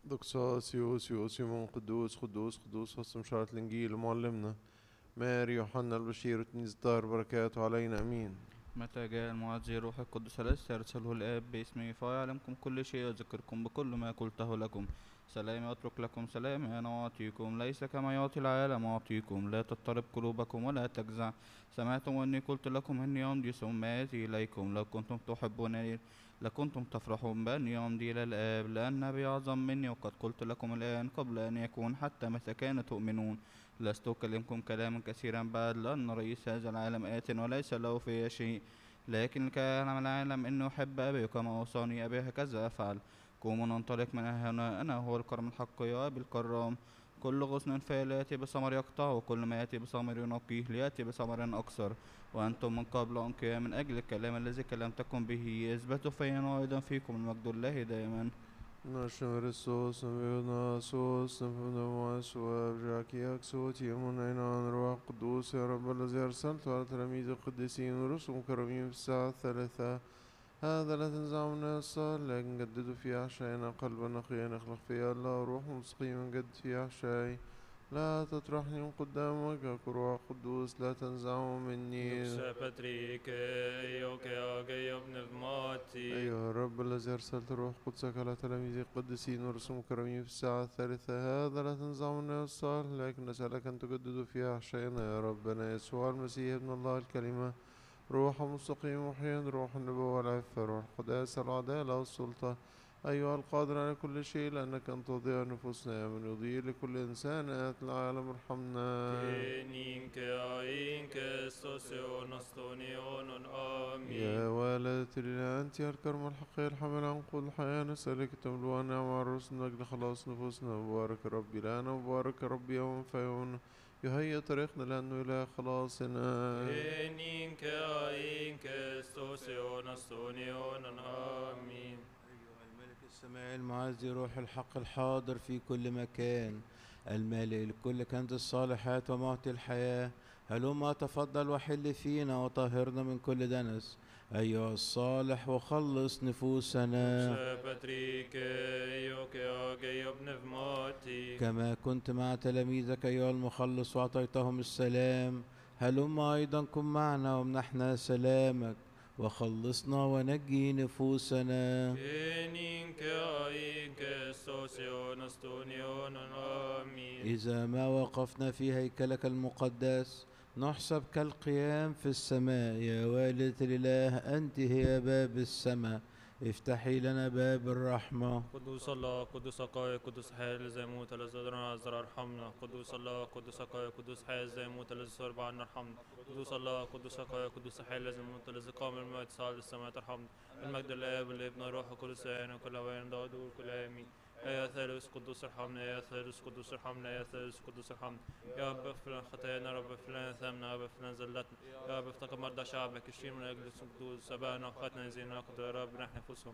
دكساس يوسيوس يمون قدوس قدوس قدوس وسط مشارة الإنجيل ومعلمنا ماري يوحنا البشير وتنيز الطاهر بركاته علينا أمين. متى جاء المعزي روح القدس الذي يرسله الآب باسمه فيعلمكم كل شيء ويذكركم بكل ما قلته لكم. سلامي أترك لكم، سلامي أنا أعطيكم، ليس كما يعطي العالم أعطيكم. لا تضطرب قلوبكم ولا تجزع. سمعتم أني قلت لكم إني أمضي ثم آتي إليكم. لو كنتم تحبونني لكنتم تفرحون بأني أمضي إلى الآب، لأن أبي أعظم مني، وقد قلت لكم الآن قبل أن يكون، حتى متى كان تؤمنون. لست أكلمكم كلاما كثيرا بعد، لأن رئيس هذا العالم آت وليس له في شيء، لكن لكي يعلم العالم إنه أحب أبي كما أوصاني أبي هكذا أفعل. قوموا ننطلق من هنا، أنا هو الكرم الحقي وأبي الكرام. كل غصن فعل يأتي بثمر يقطعه، وكل ما يأتي بثمر ينقيه ليأتي بثمر أكثر. وأنتم من قبل أنقياء من أجل الكلام الذي كلمتكم به، اثبتوا فيا وأيضا فيكم، المجد الله دائما. نشمر الصوص نبينا صوص نبينا واسوا برجاكياك صوت يمون عينان روح قدوس يا رب الذي أرسلت على تلاميذ القديسين ورسل مكرمين في الساعة الثالثة. هذا لا تنزع منا الصالح، لكن جددوا في أحشائنا قلبا نقيا نخلق فيها الله روح مستقيما جد في أحشائي. لا تطرحني من قدامك روح قدوس، لا تنزعه مني. Duxe Petrike, Ioke ابن الماتي. أيها الرب الذي أرسلت روح قدسك على تلاميذ القديسين ورسل مكرمين في الساعة الثالثة، هذا لا تنزع منا الصالح، لكن نسألك أن تجدد في أحشائنا يا ربنا يسوع المسيح ابن الله الكلمة، روح مستقيم محيا، روح النبوة والعفة، روح القداسة العدالة والسلطة، أيها القادر على كل شيء، لأنك أنت تضيع نفوسنا يا من يضيء لكل إنسان آت العالم ارحمنا. Ninke ainke sosio nostonion amin. يا والدة الإله أنت يا الكرم الحقيقي الحامل عن قود الحياة، نسألك تملؤ نعم على الرسل من أجل خلاص نفوسنا. مبارك ربي لنا ومبارك ربي يوم فيون يهيئ طريقنا لأنه إله خلاصنا. Ninke ainke sosio nostonion amin. أيها الملك السماء المعزي روح الحق الحاضر في كل مكان، المالئ لكل كنز الصالحات ومعطي الحياة، هلما تفضل وحل فينا وطهرنا من كل دنس أيها الصالح وخلص نفوسنا. Duxe Petrike, Ioke ابن الماتي. كما كنت مع تلاميذك أيها المخلص وأعطيتهم السلام، هلما أيضا كن معنا وامنحنا سلامك وخلصنا ونجي نفوسنا. Ninke ainke sosio nostonion amin. إذا ما وقفنا في هيكلك المقدس نحسب كالقيام في السماء. يا والدة الإله أنت هي باب السماء، افتحي لنا باب الرحمة. قدوس الله قدوس قوي قدوس حي الذي يموت الذي يدرنا عذر ارحمنا. قدوس الله قدوس قوي قدوس حي الذي يموت الذي صلب عنا ارحمنا. قدوس الله قدوس قوي قدوس حي الذي يموت الذي قام من الموت صعد السماء ارحمنا. المجد للآب والابن والروح القدس الآن وكل أوان داود وكل آمين. يا ثالث قدوس ارحمنا، يا ثالث قدوس ارحمنا، يا ثالث قدوس ارحمنا. يا رب اغفر لنا خطايانا، يا رب اغفر لنا ثامنا، يا رب اغفر لنا زلتنا، يا رب افتقد مرضى شعبك، اشفي من اجل القدوس ابائنا واخواتنا الذين نقضوا يا رب نحن نفوسهم.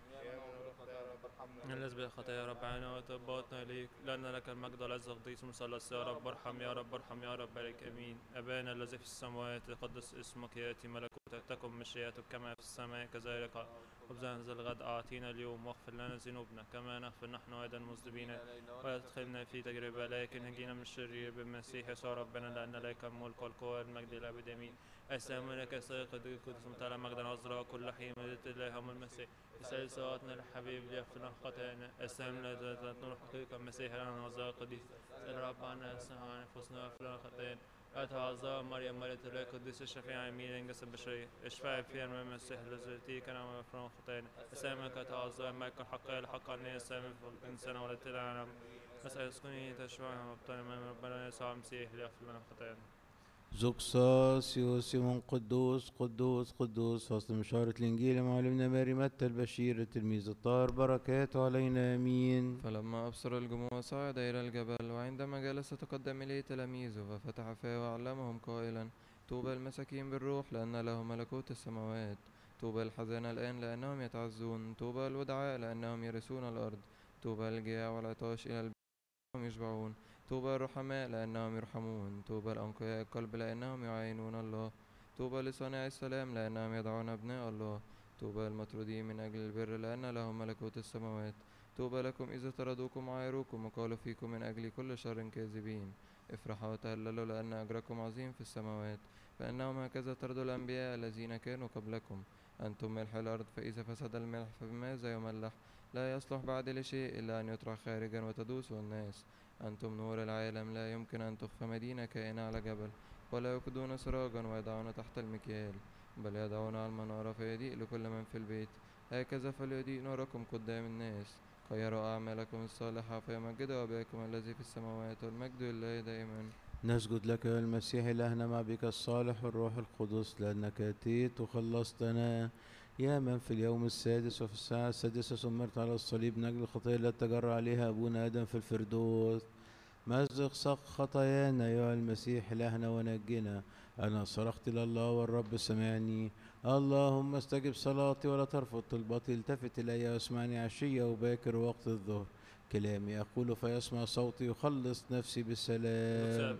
الذي بالخطايا يا رب عنا وتوباتنا اليك، لان لك المجد والعز والقديس مثلث. يا رب ارحم، يا رب ارحم، يا رب بارك امين. ابانا الذي في السماوات يقدس اسمك، ياتي ملكوتك، تكن مشيئتك كما في السماء كذلك. خبزنا ذا الغد اعطينا اليوم، واغفر لنا ذنوبنا كما نغفر نحن ايضا المذنبين، ولا تدخلنا في تجربه لكن نجينا من الشرير بالمسيح يسوع ربنا، لان لك الملك والقوه والمجد الى الابد امين. السلام لك يا سيد القدس متعالى مجدا عذراء كل حين مجد الله هم المسيح. يسأل صلواتنا للحبيب ليغفر لنا خطايانا. السلام لنا نور حقيقة المسيح لنا عذراء القديس. سأل رب عنا السلام عن انفسنا واغفر لنا خطايانا. أتعظى مريم مريم الله القديس الشفيع امين انجس البشرية، اشفع فينا من المسيح الذي كان مغفر لنا خطايانا. السلام لك أتعظى الملك الحقيقي الحق أني السلام في الإنسان ولدت العالم. أسأل اسكني تشفعنا وابطلنا من ربنا يسوع المسيح ليغفر لنا خطايانا. زوكساس يوسيمون قدوس قدوس قدوس. فصل مشارة الإنجيل معلمنا ماري متى البشير التلميذ الطاهر بركاته علينا آمين. فلما أبصر الجموع صعد إلى الجبل، وعندما جلس تقدم إليه تلاميذه ففتح فاه وعلمهم قائلا: طوبى المساكين بالروح لأن لهم ملكوت السماوات. طوبى الحزانة الآن لأنهم يتعزون. طوبى الودعاء لأنهم يرثون الأرض. طوبى الجياع والعطاش إلى البر لأنهم يشبعون. طوبى الرحماء لأنهم يرحمون. طوبى الأنقياء القلب لأنهم يعاينون الله. طوبى لصانع السلام لأنهم يدعون أبناء الله. طوبى المطرودين من أجل البر لأن لهم ملكوت السماوات. طوبى لكم إذا طردوكم وعايروكم وقالوا فيكم من أجل كل شر كاذبين. افرحوا وتهللوا لأن أجركم عظيم في السماوات، فإنهم هكذا طردوا الأنبياء الذين كانوا قبلكم. أنتم ملح الأرض، فإذا فسد الملح فبماذا يملح؟ لا يصلح بعد لشيء إلا أن يطرح خارجا وتدوسه الناس. أنتم نور العالم، لا يمكن أن تخفى مدينة كائنة على جبل، ولا يوقدون سراجا ويضعون تحت المكيال، بل يضعون على المنارة فيضيء لكل من في البيت. هكذا فليضيء نوركم قدام الناس، خيروا أعمالكم الصالحة فيمجدوا أباكم الذي في السماوات، والمجد لله دائما. نسجد لك يا المسيح إلهنا مع بك الصالح والروح القدس، لأنك أتيت وخلصتنا يا من في اليوم السادس وفي الساعة السادسة سمرت على الصليب من أجل الخطية التي تجرى عليها أبونا آدم في الفردوس. مزق سق خطايانا أيها المسيح إلهنا ونجنا. أنا صرخت إلى الله والرب سمعني. اللهم استجب صلاتي ولا ترفض طلبتي، التفت إلي واسمعني عشية وباكر وقت الظهر. كلامي أقول فيسمع صوتي، يخلص نفسي بالسلام.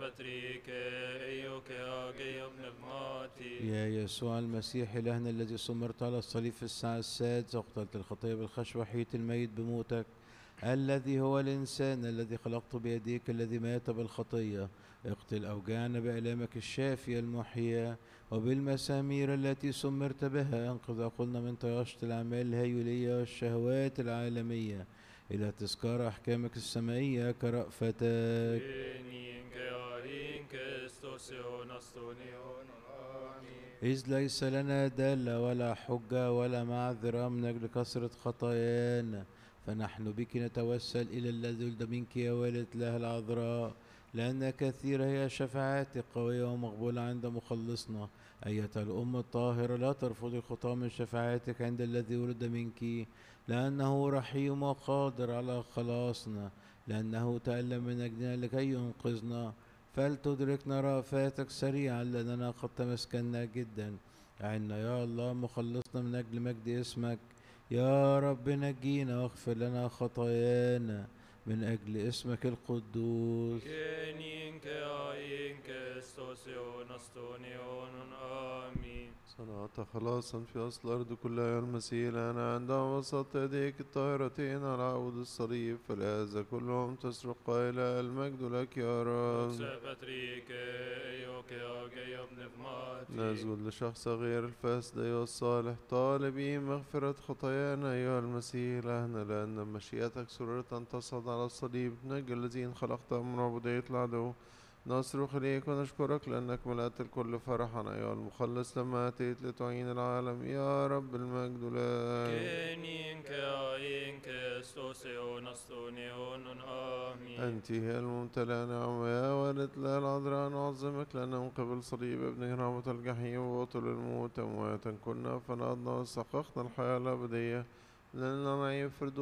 يا يسوع المسيح إلهنا الذي سمرت على الصليب في الساعة السادسة وقتلت الخطية بالخشب وحييت الميت بموتك، الذي هو الإنسان الذي خلقته بيديك الذي مات بالخطية، اقتل أوجاعنا بآلامك الشافية المحية، وبالمسامير التي سمرت بها انقذ عقولنا من طياشة الأعمال الهيولية والشهوات العالمية إلى تذكار أحكامك السمائية كرأفتك. إذ ليس لنا دالة ولا حجة ولا معذرة من أجل كثرة خطايانا، فنحن بك نتوسل إلى الذي ولد منك يا والدة الله العذراء، لأن كثيرة هي شفاعاتك قوية ومقبولة عند مخلصنا. أيتها الأم الطاهرة لا ترفض الخطاة من شفاعاتك عند الذي ولد منك، لأنه رحيم وقادر على خلاصنا، لأنه تألم من أجلنا لكي ينقذنا. فلتدركنا رأفاتك سريعا لأننا قد تمسكنا جدا. أعنا يا الله مخلصنا من أجل مجد اسمك. يا رب نجينا واغفر لنا خطايانا من أجل اسمك القدوس. صنعت خلاصا في أصل الأرض كلها يا المسيح لنا عندما وسطت يديك الطاهرتين على عود الصليب، فلهذا كلهم تصرخ قائلا المجد لك يا رب. نسجد لشخص غير الفاسد أيها الصالح طالبين مغفرة خطايانا أيها المسيح لهنا، لأن مشيئتك سررت أن تصعد على الصليب تنجي الذين خلقتهم من عبودية العدو. نصرخ إليك ونشكرك لأنك ملأت الكل فرحا أيها المخلص لما أتيت لتعين العالم. يا رب المجد لك. أنت هي الممتلئة نعمة يا والدة الله العذراء، نعظمك لأن من قبل صليب ابنك رحمة الجحيم وبطل الموت أمواتا كنا فنضنا واستحققنا الحياة الأبدية، لأننا نعيم فردوس